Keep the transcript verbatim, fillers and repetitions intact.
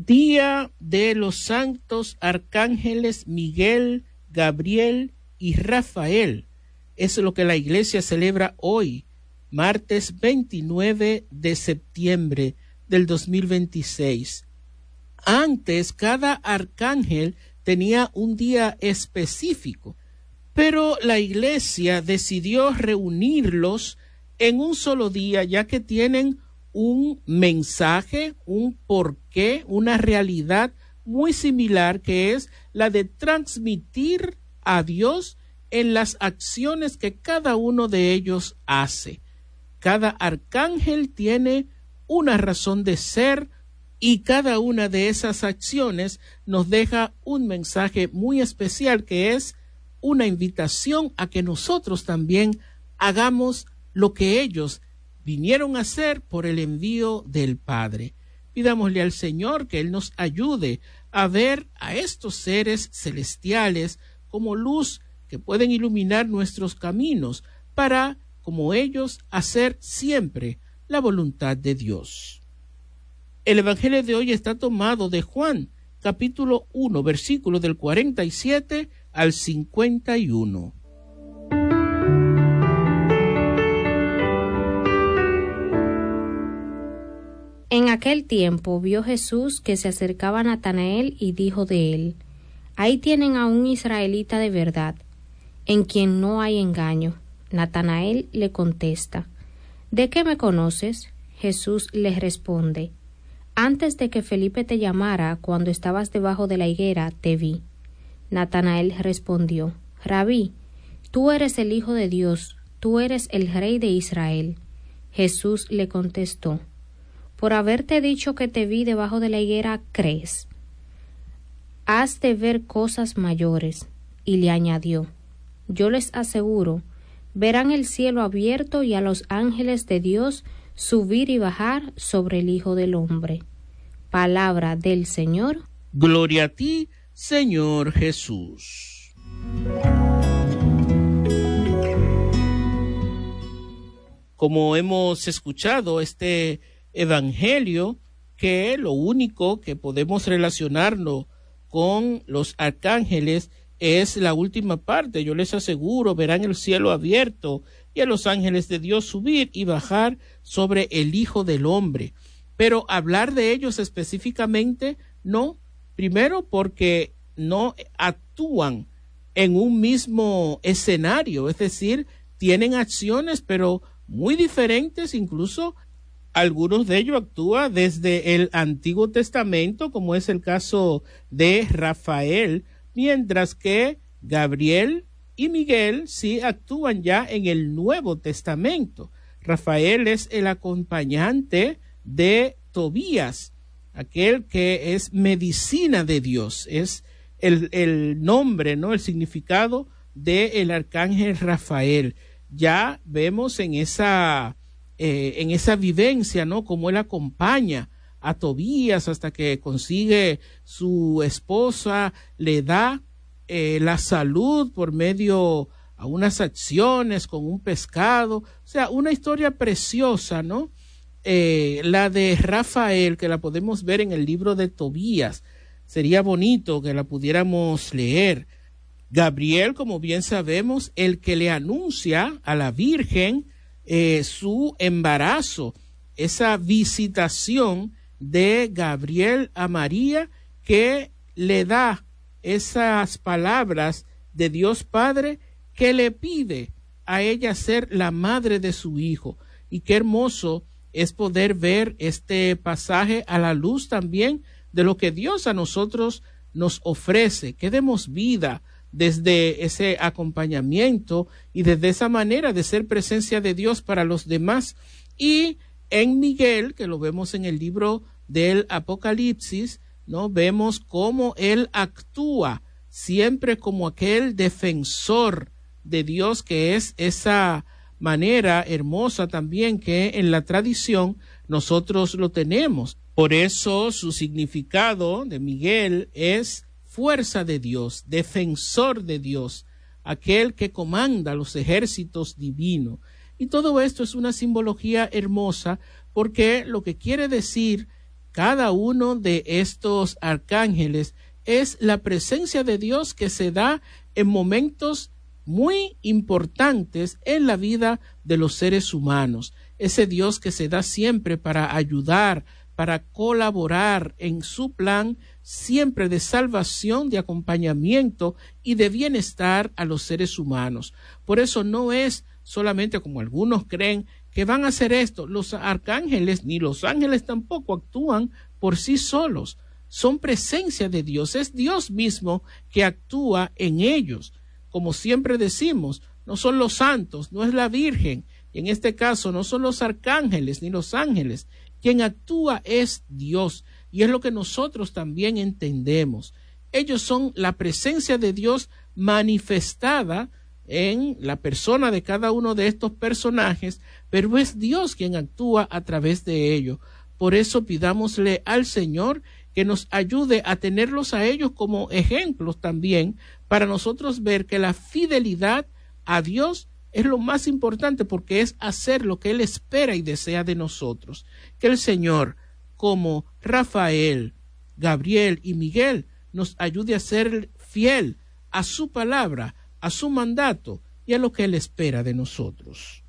Día de los santos arcángeles Miguel, Gabriel y Rafael. Es lo que la iglesia celebra hoy, martes veintinueve de septiembre del dos mil veintiséis. Antes, cada arcángel tenía un día específico, pero la iglesia decidió reunirlos en un solo día, ya que tienen un mensaje, un porqué, una realidad muy similar, que es la de transmitir a Dios en las acciones que cada uno de ellos hace. Cada arcángel tiene una razón de ser y cada una de esas acciones nos deja un mensaje muy especial, que es una invitación a que nosotros también hagamos lo que ellos vinieron a hacer por el envío del Padre. Pidámosle al Señor que Él nos ayude a ver a estos seres celestiales como luz que pueden iluminar nuestros caminos para, como ellos, hacer siempre la voluntad de Dios. El Evangelio de hoy está tomado de Juan, capítulo uno, versículos del cuarenta y siete al cincuenta y uno. En aquel tiempo vio Jesús que se acercaba a Natanael y dijo de él: Ahí tienen a un israelita de verdad, en quien no hay engaño. Natanael le contesta: ¿De qué me conoces? Jesús le responde: Antes de que Felipe te llamara, cuando estabas debajo de la higuera, te vi. Natanael respondió: Rabí, tú eres el Hijo de Dios, tú eres el Rey de Israel. Jesús le contestó: Por haberte dicho que te vi debajo de la higuera, ¿crees? Has de ver cosas mayores. Y le añadió: Yo les aseguro, verán el cielo abierto y a los ángeles de Dios subir y bajar sobre el Hijo del Hombre. Palabra del Señor. Gloria a ti, Señor Jesús. Como hemos escuchado, este Evangelio, que lo único que podemos relacionarnos con los arcángeles es la última parte. Yo les aseguro, verán el cielo abierto y a los ángeles de Dios subir y bajar sobre el Hijo del Hombre. Pero hablar de ellos específicamente, no. Primero, porque no actúan en un mismo escenario, es decir, tienen acciones, pero muy diferentes. Incluso algunos de ellos actúan desde el Antiguo Testamento, como es el caso de Rafael, mientras que Gabriel y Miguel sí actúan ya en el Nuevo Testamento. Rafael es el acompañante de Tobías, aquel que es medicina de Dios, es el, el nombre, ¿no? El significado del arcángel Rafael. Ya vemos en esa, eh, en esa vivencia, ¿no? Cómo él acompaña a Tobías hasta que consigue su esposa, le da eh, la salud por medio a unas acciones con un pescado. O sea, una historia preciosa, ¿no? Eh, la de Rafael, que la podemos ver en el libro de Tobías. Sería bonito que la pudiéramos leer. Gabriel, como bien sabemos, el que le anuncia a la Virgen eh, su embarazo, esa visitación de Gabriel a María, que le da esas palabras de Dios Padre, que le pide a ella ser la madre de su hijo. Y qué hermoso es poder ver este pasaje a la luz también de lo que Dios a nosotros nos ofrece, que demos vida desde ese acompañamiento y desde esa manera de ser presencia de Dios para los demás. Y en Miguel, que lo vemos en el libro del Apocalipsis, ¿no? Vemos cómo él actúa siempre como aquel defensor de Dios, que es esa manera hermosa también que en la tradición nosotros lo tenemos. Por eso su significado de Miguel es fuerza de Dios, defensor de Dios, aquel que comanda los ejércitos divinos. Y todo esto es una simbología hermosa, porque lo que quiere decir cada uno de estos arcángeles es la presencia de Dios que se da en momentos muy importantes en la vida de los seres humanos. Ese Dios que se da siempre para ayudar, para colaborar en su plan siempre de salvación, de acompañamiento y de bienestar a los seres humanos. Por eso no es solamente como algunos creen que van a hacer esto. Los arcángeles ni los ángeles tampoco actúan por sí solos. Son presencia de Dios. Es Dios mismo que actúa en ellos. Como siempre decimos, no son los santos, no es la Virgen. Y en este caso no son los arcángeles ni los ángeles. Quien actúa es Dios. Y es lo que nosotros también entendemos. Ellos son la presencia de Dios manifestada en la persona de cada uno de estos personajes, pero es Dios quien actúa a través de ellos. Por eso pidámosle al Señor que nos ayude a tenerlos a ellos como ejemplos también, para nosotros ver que la fidelidad a Dios es lo más importante, porque es hacer lo que Él espera y desea de nosotros. Que el Señor, como Rafael, Gabriel y Miguel, nos ayude a ser fiel a su palabra, a su mandato y a lo que Él espera de nosotros.